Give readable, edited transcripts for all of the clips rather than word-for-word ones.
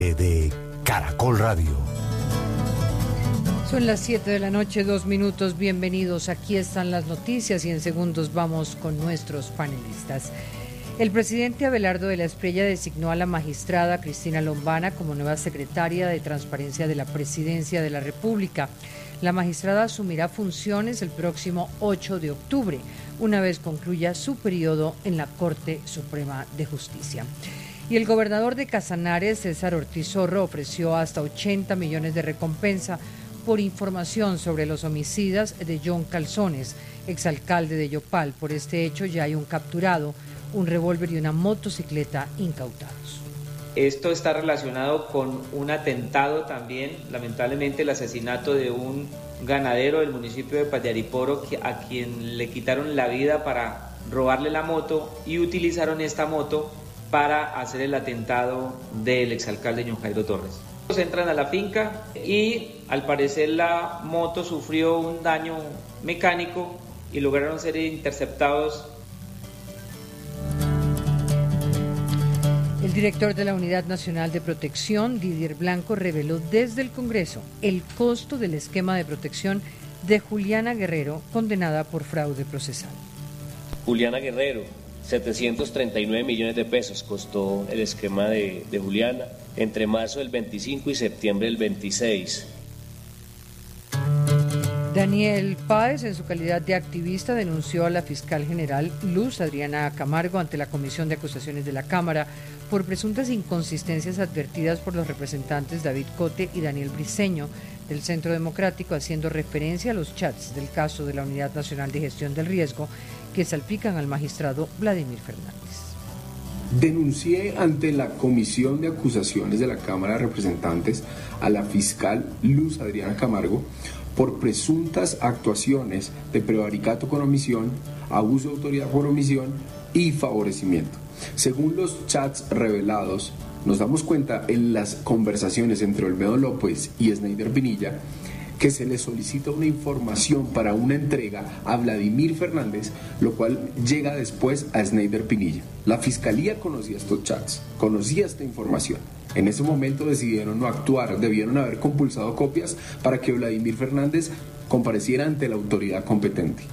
De Caracol Radio. Son las 7 de la noche, 2 minutos. Bienvenidos. Aquí están las noticias y en segundos vamos con nuestros panelistas. El presidente Abelardo de la Espriella designó a la magistrada Cristina Lombana como nueva secretaria de Transparencia de la Presidencia de la República. La magistrada asumirá funciones el próximo 8 de octubre, una vez concluya su periodo en la Corte Suprema de Justicia. Y el gobernador de Casanares, César Ortiz Zorro, ofreció hasta 80 millones de recompensa por información sobre los homicidas de John Calzones, exalcalde de Yopal. Por este hecho ya hay un capturado, un revólver y una motocicleta incautados. Esto está relacionado con un atentado también, lamentablemente el asesinato de un ganadero del municipio de Pallariporo a quien le quitaron la vida para robarle la moto y utilizaron esta moto para hacer el atentado del exalcalde John Jairo Torres. Entran a la finca y al parecer la moto sufrió un daño mecánico y lograron ser interceptados. El director de la Unidad Nacional de Protección, Didier Blanco, reveló desde el Congreso el costo del esquema de protección de Juliana Guerrero, condenada por fraude procesal. Juliana Guerrero, 739 millones de pesos costó el esquema de Juliana entre marzo del 25 y septiembre del 26. Daniel Páez, en su calidad de activista, denunció a la fiscal general Luz Adriana Camargo ante la Comisión de Acusaciones de la Cámara por presuntas inconsistencias advertidas por los representantes David Cote y Daniel Briceño del Centro Democrático, haciendo referencia a los chats del caso de la Unidad Nacional de Gestión del Riesgo que salpican al magistrado Vladimir Fernández. Denuncié ante la Comisión de Acusaciones de la Cámara de Representantes a la fiscal Luz Adriana Camargo por presuntas actuaciones de prevaricato con omisión, abuso de autoridad por omisión y favorecimiento. Según los chats revelados, nos damos cuenta en las conversaciones entre Olmedo López y Sneider Pinilla que se le solicita una información para una entrega a Vladimir Fernández, lo cual llega después a Sneider Pinilla. La Fiscalía conocía estos chats, conocía esta información. En ese momento decidieron no actuar, debieron haber compulsado copias para que Vladimir Fernández compareciera ante la autoridad competente.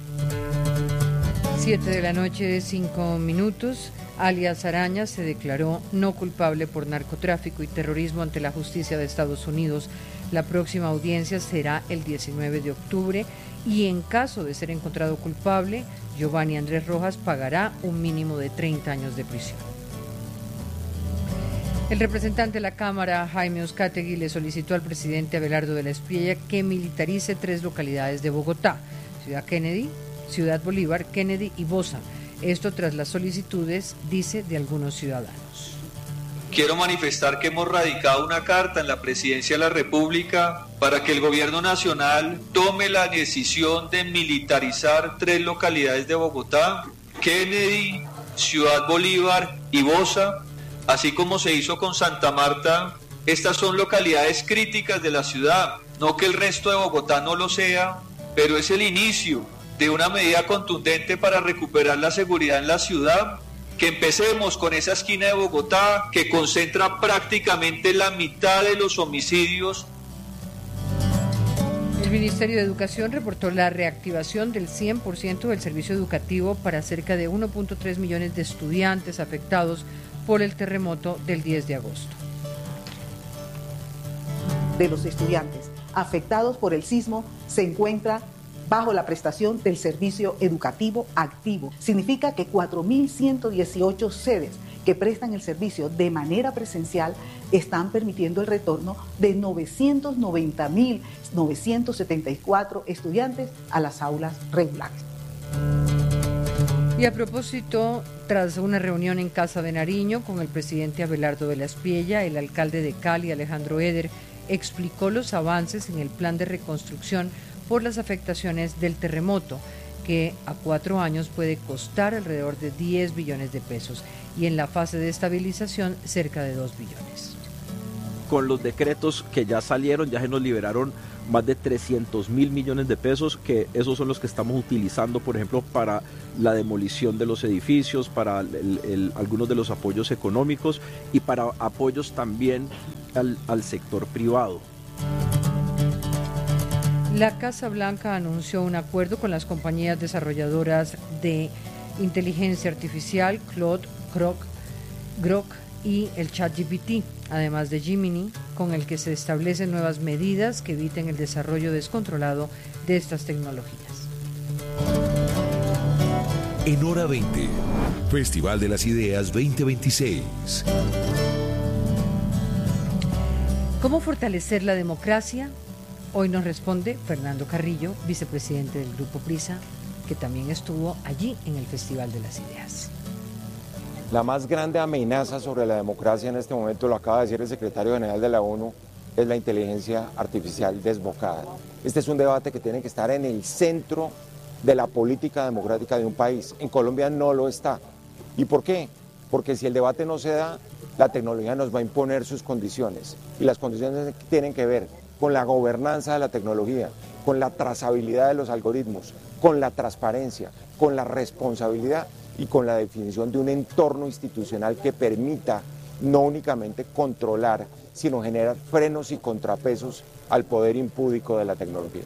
7 de la noche, 5 minutos. Alias Araña se declaró no culpable por narcotráfico y terrorismo ante la justicia de Estados Unidos. La próxima audiencia será el 19 de octubre y en caso de ser encontrado culpable, Giovanni Andrés Rojas pagará un mínimo de 30 años de prisión. El representante de la Cámara, Jaime Uzcategui, le solicitó al presidente Abelardo de la Espriella que militarice 3 localidades de Bogotá: Ciudad Kennedy, Ciudad Bolívar, Kennedy y Bosa. Esto tras las solicitudes, dice, de algunos ciudadanos. Quiero manifestar que hemos radicado una carta en la Presidencia de la República para que el Gobierno Nacional tome la decisión de militarizar 3 localidades de Bogotá: Kennedy, Ciudad Bolívar y Bosa, así como se hizo con Santa Marta. Estas son localidades críticas de la ciudad, no que el resto de Bogotá no lo sea, pero es el inicio de una medida contundente para recuperar la seguridad en la ciudad. Que empecemos con esa esquina de Bogotá que concentra prácticamente la mitad de los homicidios. El Ministerio de Educación reportó la reactivación del 100% del servicio educativo para cerca de 1.3 millones de estudiantes afectados por el terremoto del 10 de agosto. De los estudiantes afectados por el sismo se encuentra bajo la prestación del servicio educativo activo. Significa que 4.118 sedes que prestan el servicio de manera presencial están permitiendo el retorno de 990.974 estudiantes a las aulas regulares. Y a propósito, tras una reunión en Casa de Nariño con el presidente Abelardo de la Espriella, el alcalde de Cali, Alejandro Eder, explicó los avances en el plan de reconstrucción por las afectaciones del terremoto, que a 4 años puede costar alrededor de 10 billones de pesos y en la fase de estabilización cerca de 2 billones. Con los decretos que ya salieron, ya se nos liberaron más de 300.000 millones de pesos, que esos son los que estamos utilizando, por ejemplo, para la demolición de los edificios, para algunos de los apoyos económicos y para apoyos también al sector privado. La Casa Blanca anunció un acuerdo con las compañías desarrolladoras de inteligencia artificial Claude, Grok y el ChatGPT, además de Gemini, con el que se establecen nuevas medidas que eviten el desarrollo descontrolado de estas tecnologías. En Hora 20, Festival de las Ideas 2026. ¿Cómo fortalecer la democracia? Hoy nos responde Fernando Carrillo, vicepresidente del Grupo Prisa, que también estuvo allí en el Festival de las Ideas. La más grande amenaza sobre la democracia en este momento, lo acaba de decir el secretario general de la ONU, es la inteligencia artificial desbocada. Este es un debate que tiene que estar en el centro de la política democrática de un país. En Colombia no lo está. ¿Y por qué? Porque si el debate no se da, la tecnología nos va a imponer sus condiciones. Y las condiciones tienen que ver con la gobernanza de la tecnología, con la trazabilidad de los algoritmos, con la transparencia, con la responsabilidad y con la definición de un entorno institucional que permita no únicamente controlar, sino generar frenos y contrapesos al poder impúdico de la tecnología.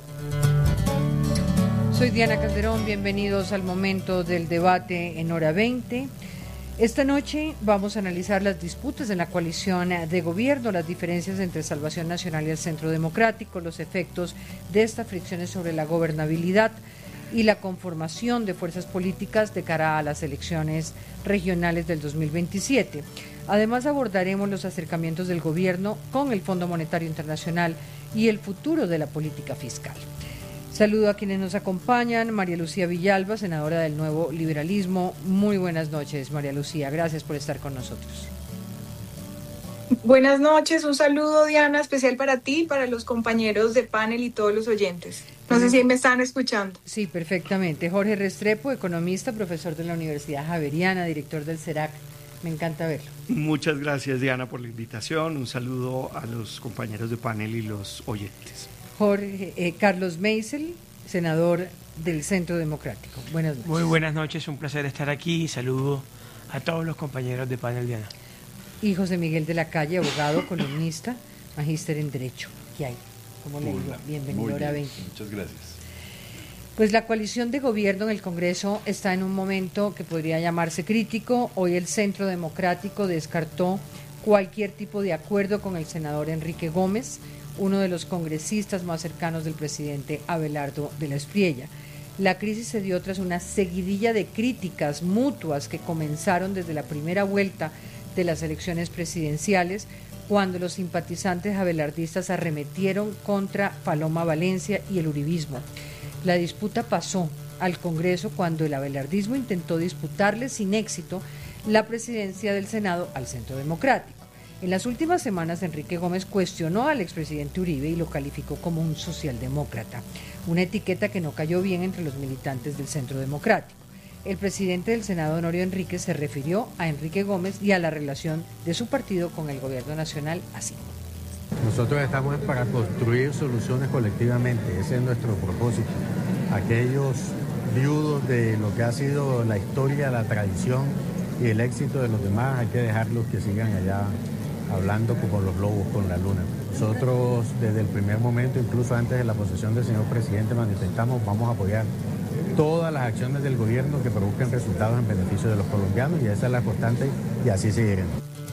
Soy Diana Calderón, bienvenidos al momento del debate en Hora 20. Esta noche vamos a analizar las disputas en la coalición de gobierno, las diferencias entre Salvación Nacional y el Centro Democrático, los efectos de estas fricciones sobre la gobernabilidad y la conformación de fuerzas políticas de cara a las elecciones regionales del 2027. Además abordaremos los acercamientos del gobierno con el Fondo Monetario Internacional y el futuro de la política fiscal. Saludo a quienes nos acompañan. María Lucía Villalba, senadora del Nuevo Liberalismo. Muy buenas noches, María Lucía. Gracias por estar con nosotros. Buenas noches, un saludo, Diana, especial para ti, para los compañeros de panel y todos los oyentes. No sé si me están escuchando. Sí, perfectamente. Jorge Restrepo, economista, profesor de la Universidad Javeriana, director del CERAC. Me encanta verlo. Muchas gracias, Diana, por la invitación. Un saludo a los compañeros de panel y los oyentes. Carlos Meisel, senador del Centro Democrático. Buenas noches. Muy buenas noches, un placer estar aquí y saludo a todos los compañeros de panel, Diana. Y José Miguel de la Calle, abogado, columnista, magíster en Derecho. ¿Qué hay? ¿Cómo le digo? Bienvenido a Hora 20. Muchas gracias. Pues la coalición de gobierno en el Congreso está en un momento que podría llamarse crítico. Hoy el Centro Democrático descartó cualquier tipo de acuerdo con el senador Enrique Gómez, uno de los congresistas más cercanos del presidente Abelardo de la Espriella. La crisis se dio tras una seguidilla de críticas mutuas que comenzaron desde la primera vuelta de las elecciones presidenciales, cuando los simpatizantes abelardistas arremetieron contra Paloma Valencia y el uribismo. La disputa pasó al Congreso cuando el abelardismo intentó disputarle sin éxito la presidencia del Senado al Centro Democrático. En las últimas semanas, Enrique Gómez cuestionó al expresidente Uribe y lo calificó como un socialdemócrata, una etiqueta que no cayó bien entre los militantes del Centro Democrático. El presidente del Senado, Honorio Enríquez, se refirió a Enrique Gómez y a la relación de su partido con el gobierno nacional así. Nosotros estamos para construir soluciones colectivamente, ese es nuestro propósito. Aquellos viudos de lo que ha sido la historia, la tradición y el éxito de los demás, hay que dejarlos que sigan allá hablando como los lobos con la luna. Nosotros desde el primer momento, incluso antes de la posesión del señor presidente, manifestamos vamos a apoyar todas las acciones del gobierno que produzcan resultados en beneficio de los colombianos, y esa es la constante y así seguiremos.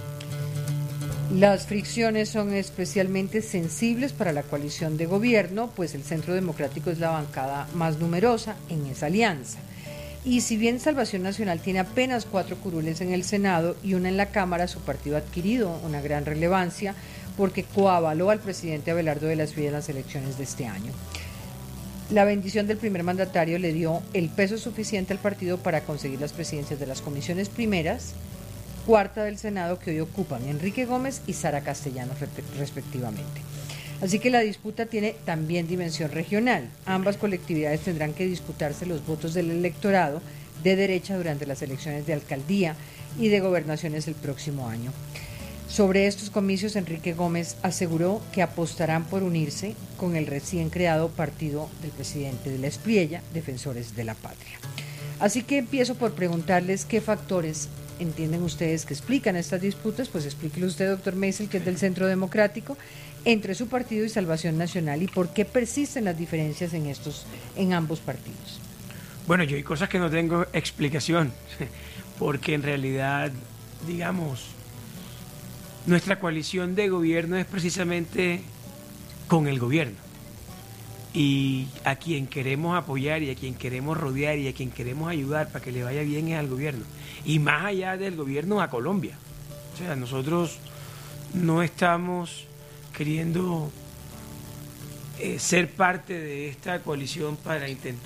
Las fricciones son especialmente sensibles para la coalición de gobierno, pues el Centro Democrático es la bancada más numerosa en esa alianza. Y si bien Salvación Nacional tiene apenas 4 curules en el Senado y una en la Cámara, su partido ha adquirido una gran relevancia porque coavaló al presidente Abelardo de la Espriella en las elecciones de este año. La bendición del primer mandatario le dio el peso suficiente al partido para conseguir las presidencias de las comisiones primeras, cuarta del Senado, que hoy ocupan Enrique Gómez y Sara Castellanos respectivamente. Así que la disputa tiene también dimensión regional. Ambas colectividades tendrán que disputarse los votos del electorado de derecha durante las elecciones de alcaldía y de gobernaciones el próximo año. Sobre estos comicios, Enrique Gómez aseguró que apostarán por unirse con el recién creado partido del presidente de la Espriella, Defensores de la Patria. Así que empiezo por preguntarles qué factores entienden ustedes que explican estas disputas. Pues explíquelo usted, doctor Meisel, que es del Centro Democrático, entre su partido y Salvación Nacional, y por qué persisten las diferencias en ambos partidos. Bueno, yo hay cosas que no tengo explicación, porque en realidad, digamos, nuestra coalición de gobierno es precisamente con el gobierno. Y a quien queremos apoyar y a quien queremos rodear y a quien queremos ayudar para que le vaya bien es al gobierno. Y más allá del gobierno, a Colombia. O sea, nosotros no estamos queriendo ser parte de esta coalición para intentar